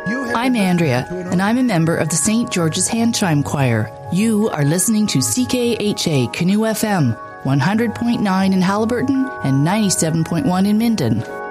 I'm Andrea, and I'm a member of the St. George's Hand Chime Choir. You are listening to CKHA Canoe FM, 100.9 in Haliburton and 97.1 in Minden.